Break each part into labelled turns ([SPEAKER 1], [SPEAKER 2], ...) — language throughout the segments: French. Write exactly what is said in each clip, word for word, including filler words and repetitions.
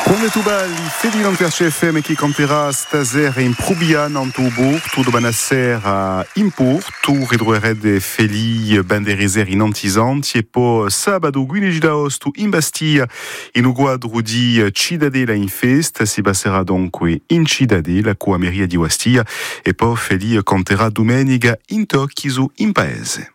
[SPEAKER 1] Come tu balli, fedino per C F M che canterà stasera in Prubian, Antobur, tu domani sera in Pur, tu ridroerede feli banderezer in Antizanti e poi sabato quindici agosto in Bastia in un quadro di Cidadela in festa, si passerà dunque in Cidadela con la Meria di Ostia e poi feli canterà domenica in Tocchiso in Paese.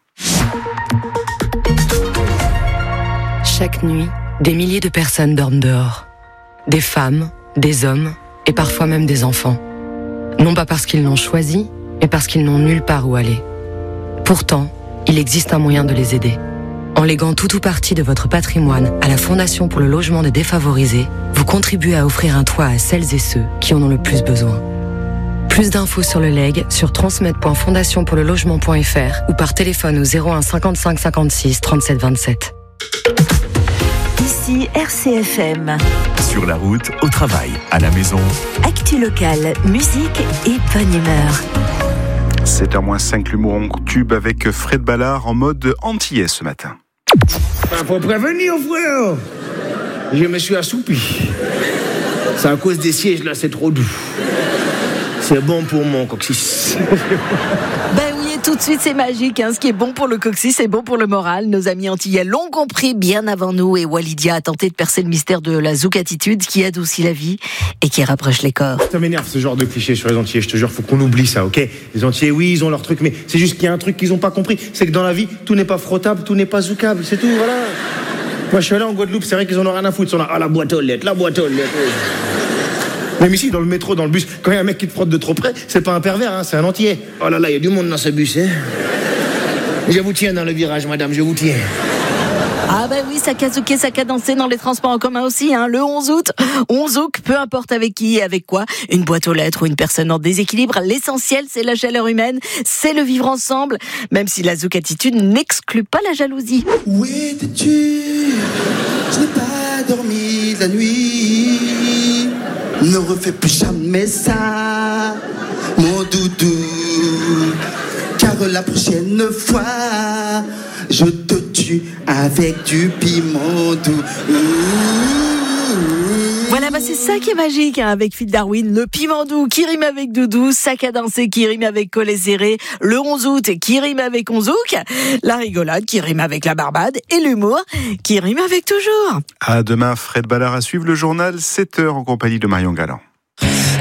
[SPEAKER 2] Chaque nuit, des milliers de personnes dorment dehors. Des femmes, des hommes et parfois même des enfants. Non pas parce qu'ils l'ont choisi, mais parce qu'ils n'ont nulle part où aller. Pourtant, il existe un moyen de les aider. En léguant tout ou partie de votre patrimoine à la Fondation pour le logement des défavorisés, vous contribuez à offrir un toit à celles et ceux qui en ont le plus besoin. Plus d'infos sur le legs sur transmettre point fondation pour le logement point f r ou par téléphone au zéro un cinquante-cinq cinquante-six trente-sept vingt-sept.
[SPEAKER 3] Ici R C F M.
[SPEAKER 4] Sur la route, au travail, à la maison.
[SPEAKER 3] Actu locale, musique et bonne humeur.
[SPEAKER 1] sept heures moins cinq, l'humour en tube avec Fred Ballard en mode antillais ce matin.
[SPEAKER 5] Ben, faut prévenir, frère. Je me suis assoupi. C'est à cause des sièges, là, c'est trop doux. C'est bon pour mon coccyx.
[SPEAKER 3] Ben oui, et tout de suite, c'est magique. Hein. Ce qui est bon pour le coccyx, c'est bon pour le moral. Nos amis antillais l'ont compris bien avant nous. Et Walidia a tenté de percer le mystère de la zouk-attitude qui adoucit la vie et qui rapproche les corps.
[SPEAKER 5] Ça m'énerve, ce genre de cliché sur les Antillais. Je te jure, faut qu'on oublie ça, ok? Les Antillais, oui, ils ont leur truc, mais c'est juste qu'il y a un truc qu'ils ont pas compris. C'est que dans la vie, tout n'est pas frottable, tout n'est pas zoukable. C'est tout, voilà. Moi, je suis allé en Guadeloupe, c'est vrai qu'ils en ont rien à foutre. Ils sont là, ah, la boîte aux lettres, la boîte aux lettres. Même ici, dans le métro, dans le bus, quand il y a un mec qui te frotte de trop près, c'est pas un pervers, hein, c'est un Antillais. Oh là là, il y a du monde dans ce bus, hein. Je vous tiens dans le virage, madame, je vous tiens.
[SPEAKER 3] Ah ben oui, ça kazouké, ça a dansé dans les transports en commun aussi, hein. Le onze août, onze août, peu importe avec qui et avec quoi, une boîte aux lettres ou une personne en déséquilibre, l'essentiel c'est la chaleur humaine, c'est le vivre ensemble, même si la zouk-attitude n'exclut pas la jalousie.
[SPEAKER 6] Où étais-tu? Je n'ai pas dormi la nuit. Ne refais plus jamais ça, mon doudou, car la prochaine fois, je te tue avec du piment doux.
[SPEAKER 3] Voilà, bah c'est ça qui est magique, hein, avec Phil Darwin, le piment doux qui rime avec doudou, sac à danser qui rime avec collet serré, le onze août qui rime avec onzouk, la rigolade qui rime avec la barbade et l'humour qui rime avec toujours.
[SPEAKER 1] À demain, Fred Ballard à suivre le journal sept heures en compagnie de Marion Galland.